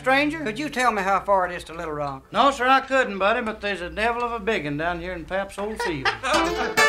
stranger? Could you tell me how far it is to Little Rock? No, sir, I couldn't, buddy, but there's a devil of a big one down here in Pap's old field.